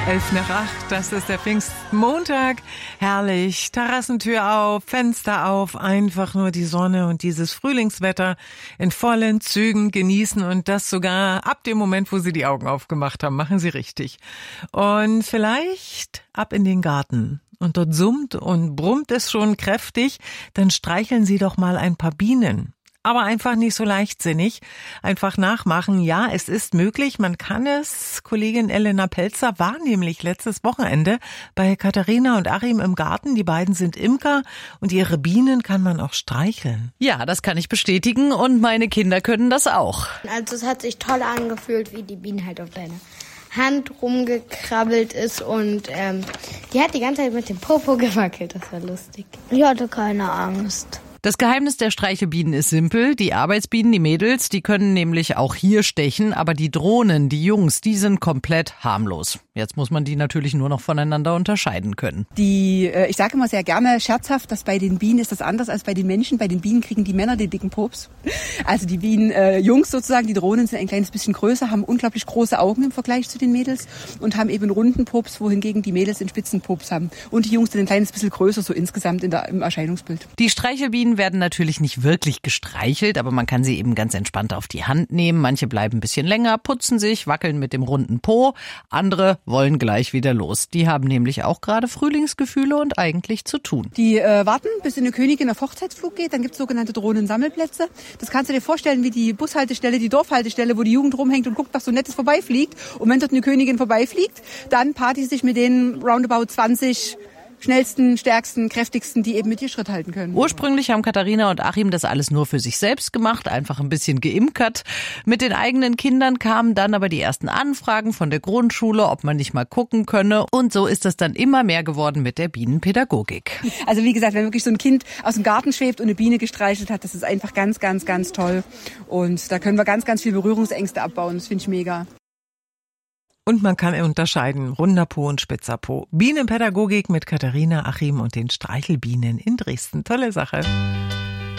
7:11, das ist der Pfingstmontag. Herrlich, Terrassentür auf, Fenster auf, einfach nur die Sonne und dieses Frühlingswetter in vollen Zügen genießen und das sogar ab dem Moment, wo Sie die Augen aufgemacht haben. Machen Sie richtig. Und vielleicht ab in den Garten. Und dort summt und brummt es schon kräftig, dann streicheln Sie doch mal ein paar Bienen. Aber einfach nicht so leichtsinnig. Einfach nachmachen. Ja, es ist möglich. Man kann es. Kollegin Elena Pelzer war nämlich letztes Wochenende bei Katharina und Achim im Garten. Die beiden sind Imker und ihre Bienen kann man auch streicheln. Ja, das kann ich bestätigen und meine Kinder können das auch. Also es hat sich toll angefühlt, wie die Biene halt auf deine Hand rumgekrabbelt ist und die hat die ganze Zeit mit dem Popo gewackelt. Das war lustig. Ich hatte keine Angst. Das Geheimnis der Streichelbienen ist simpel. Die Arbeitsbienen, die Mädels, die können nämlich auch hier stechen, aber die Drohnen, die Jungs, die sind komplett harmlos. Jetzt muss man die natürlich nur noch voneinander unterscheiden können. Ich sage immer sehr gerne scherzhaft, dass bei den Bienen ist das anders als bei den Menschen. Bei den Bienen kriegen die Männer den dicken Pops. Also die Bienen, Jungs sozusagen, die Drohnen sind ein kleines bisschen größer, haben unglaublich große Augen im Vergleich zu den Mädels und haben eben einen runden Pops, wohingegen die Mädels einen spitzen Pops haben. Und die Jungs sind ein kleines bisschen größer, so insgesamt im Erscheinungsbild. Die Streichelbienen werden natürlich nicht wirklich gestreichelt, aber man kann sie eben ganz entspannt auf die Hand nehmen. Manche bleiben ein bisschen länger, putzen sich, wackeln mit dem runden Po. Andere wollen gleich wieder los. Die haben nämlich auch gerade Frühlingsgefühle und eigentlich zu tun. Die warten, bis eine Königin auf Hochzeitsflug geht. Dann gibt es sogenannte Drohnensammelplätze. Das kannst du dir vorstellen wie die Bushaltestelle, die Dorfhaltestelle, wo die Jugend rumhängt und guckt, was so Nettes vorbeifliegt. Und wenn dort eine Königin vorbeifliegt, dann paart die sich mit den roundabout 20 schnellsten, stärksten, kräftigsten, die eben mit ihr Schritt halten können. Ursprünglich haben Katharina und Achim das alles nur für sich selbst gemacht, einfach ein bisschen geimkert. Mit den eigenen Kindern kamen dann aber die ersten Anfragen von der Grundschule, ob man nicht mal gucken könne. Und so ist das dann immer mehr geworden mit der Bienenpädagogik. Also wie gesagt, wenn wirklich so ein Kind aus dem Garten schwebt und eine Biene gestreichelt hat, das ist einfach ganz, ganz, ganz toll. Und da können wir ganz, ganz viel Berührungsängste abbauen. Das finde ich mega. Und man kann unterscheiden, runder Po und spitzer Po. Bienenpädagogik mit Katharina, Achim und den Streichelbienen in Dresden. Tolle Sache.